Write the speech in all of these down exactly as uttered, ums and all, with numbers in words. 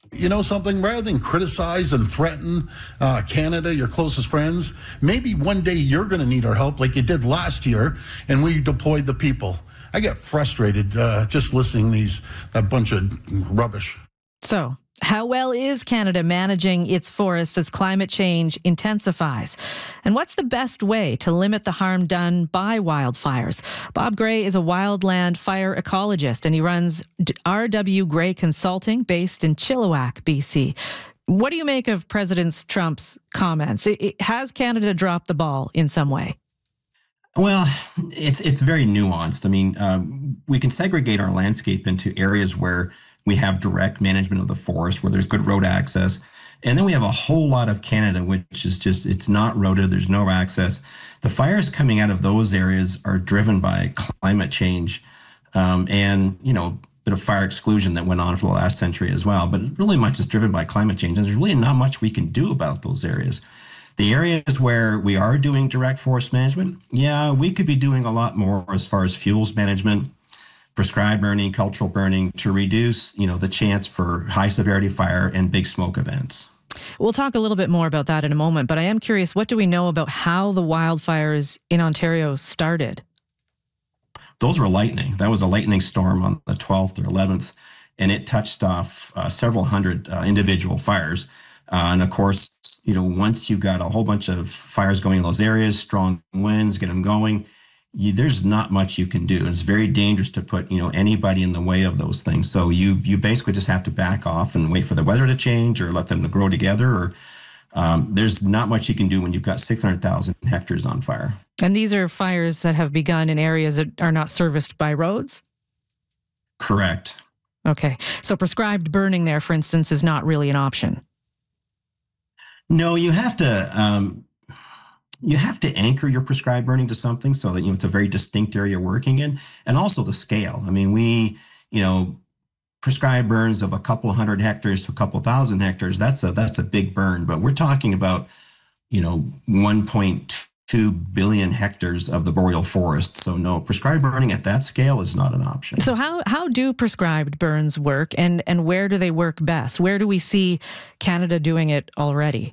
You know something? Rather than criticize and threaten uh, Canada, your closest friends, maybe one day you're going to need our help like you did last year, and we deployed the people. I get frustrated uh, just listening to these that bunch of rubbish. So, how well is Canada managing its forests as climate change intensifies? And what's the best way to limit the harm done by wildfires? Bob Gray is a wildland fire ecologist, and he runs R W Gray Consulting based in Chilliwack, B C. What do you make of President Trump's comments? It, it, has Canada dropped the ball in some way? Well, it's it's very nuanced. I mean, um, we can segregate our landscape into areas where we have direct management of the forest, where there's good road access. And then we have a whole lot of Canada, which is just, it's not roaded, there's no access. The fires coming out of those areas are driven by climate change um, and, you know, a bit of fire exclusion that went on for the last century as well. But really much is driven by climate change. And there's really not much we can do about those areas. The areas where we are doing direct forest management, yeah, we could be doing a lot more as far as fuels management, prescribed burning, cultural burning, to reduce, you know, the chance for high severity fire and big smoke events. We'll talk a little bit more about that in a moment, but I am curious, what do we know about how the wildfires in Ontario started? Those were lightning. That was a lightning storm on the twelfth or eleventh, and it touched off uh, several hundred uh, individual fires. Uh, and of course, you know, once you got a whole bunch of fires going in those areas, strong winds, get them going, You, there's not much you can do. It's very dangerous to put, you know, anybody in the way of those things. So you you basically just have to back off and wait for the weather to change or let them to grow together. Or um, there's not much you can do when you've got six hundred thousand hectares on fire. And these are fires that have begun in areas that are not serviced by roads? Correct. Okay. So prescribed burning there, for instance, is not really an option. No, you have to... Um, You have to anchor your prescribed burning to something so that, you know, it's a very distinct area working in, and also the scale. I mean, we, you know, prescribed burns of a couple hundred hectares to a couple thousand hectares, that's a, that's a big burn, but we're talking about, you know, one point two billion hectares of the boreal forest. So no, prescribed burning at that scale is not an option. So how, how do prescribed burns work, and, and where do they work best? Where do we see Canada doing it already?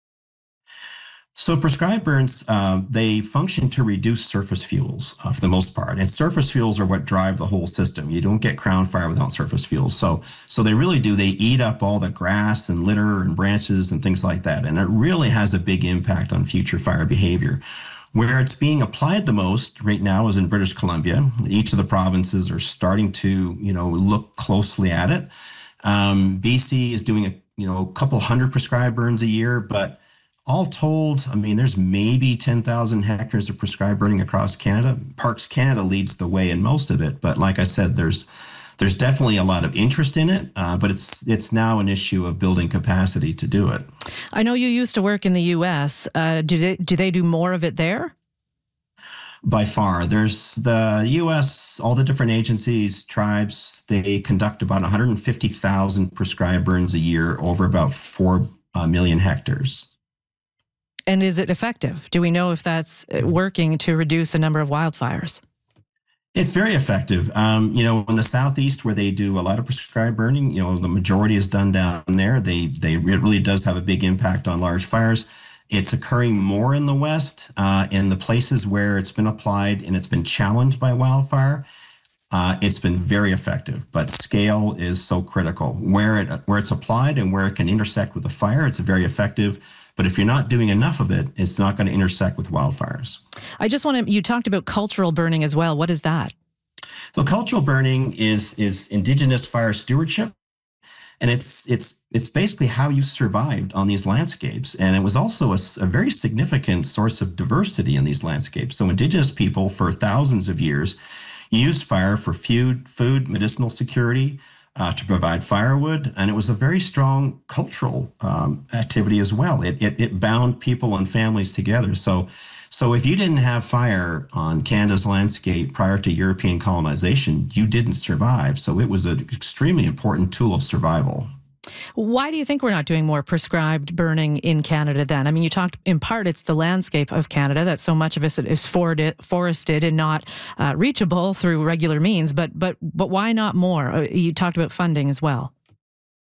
So prescribed burns, um, they function to reduce surface fuels uh, for the most part. And surface fuels are what drive the whole system. You don't get crown fire without surface fuels. So so they really do. They eat up all the grass and litter and branches and things like that. And it really has a big impact on future fire behavior. Where it's being applied the most right now is in British Columbia. Each of the provinces are starting to, you know, look closely at it. Um, B C is doing a, you know, a couple hundred prescribed burns a year, but all told, I mean, there's maybe ten thousand hectares of prescribed burning across Canada. Parks Canada leads the way in most of it. But like I said, there's there's definitely a lot of interest in it, uh, but it's it's now an issue of building capacity to do it. I know you used to work in the U S. Uh, do they, do they do more of it there? By far. There's the U S, all the different agencies, tribes, they conduct about one hundred fifty thousand prescribed burns a year over about four uh, million hectares. And is it effective? Do we know if that's working to reduce the number of wildfires? It's very effective. Um, you know, in the Southeast, where they do a lot of prescribed burning, you know, the majority is done down there. They, they, it really does have a big impact on large fires. It's occurring more in the West, uh, in the places where it's been applied and it's been challenged by wildfire. Uh, it's been very effective, but scale is so critical. Where it where it's applied and where it can intersect with the fire, it's very effective. But if you're not doing enough of it, it's not going to intersect with wildfires. I just want to, you talked about cultural burning as well. What is that? So cultural burning is is Indigenous fire stewardship. And it's it's it's basically how you survived on these landscapes. And it was also a, a very significant source of diversity in these landscapes. So Indigenous people for thousands of years used fire for food, food, medicinal security, uh, to provide firewood. And it was a very strong cultural um, activity as well. It, it it bound people and families together. So so if you didn't have fire on Canada's landscape prior to European colonization, you didn't survive. So it was an extremely important tool of survival. Why do you think we're not doing more prescribed burning in Canada then? I mean, you talked in part it's the landscape of Canada that so much of it is forested and not uh, reachable through regular means, but but but why not more? You talked about funding as well.